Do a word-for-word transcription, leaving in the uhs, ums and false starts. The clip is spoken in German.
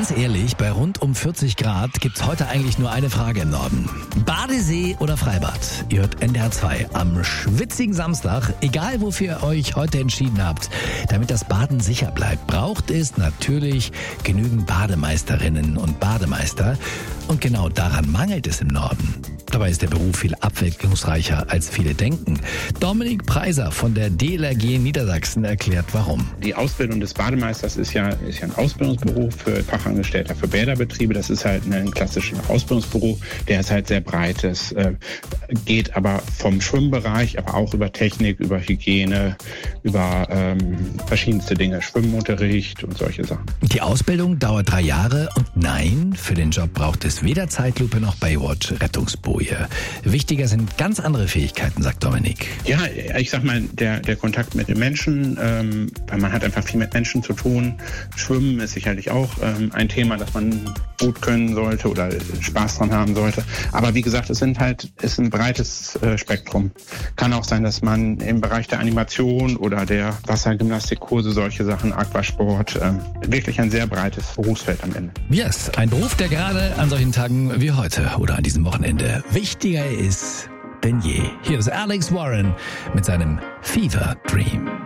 Ganz ehrlich, bei rund um vierzig Grad gibt's heute eigentlich nur eine Frage im Norden. Badesee oder Freibad? Ihr hört N D R zwei am schwitzigen Samstag. Egal, wofür ihr euch heute entschieden habt, damit das Baden sicher bleibt, braucht es natürlich genügend Bademeisterinnen und Bademeister. Und genau daran mangelt es im Norden. Dabei ist der Beruf viel abwechslungsreicher, als viele denken. Dominik Preiser von der D L R G Niedersachsen erklärt, warum. Die Ausbildung des Bademeisters ist ja, ist ja ein Ausbildungsberuf für Fachangestellter für Bäderbetriebe. Das ist halt ein klassischer Ausbildungsberuf, der ist halt sehr breit. Das äh, geht aber vom Schwimmbereich, aber auch über Technik, über Hygiene, über ähm, verschiedenste Dinge, Schwimmunterricht und solche Sachen. Die Ausbildung dauert drei Jahre und nein, für den Job braucht es weder Zeitlupe noch Baywatch Rettungsboje. Wichtiger sind ganz andere Fähigkeiten, sagt Dominik. Ja, ich sag mal, der, der Kontakt mit den Menschen, ähm, weil man hat einfach viel mit Menschen zu tun. Schwimmen ist sicherlich auch ähm, ein Thema, das man gut können sollte oder Spaß dran haben sollte. Aber wie gesagt, es sind halt, es ist ein breites äh, Spektrum. Kann auch sein, dass man im Bereich der Animation oder der Wassergymnastikkurse, solche Sachen, Aquasport, äh, wirklich ein sehr breites Berufsfeld am Ende. Yes, ein Beruf, der gerade an solchen Tagen wie heute oder an diesem Wochenende wichtiger ist denn je. Hier ist Alex Warren mit seinem Fever Dream.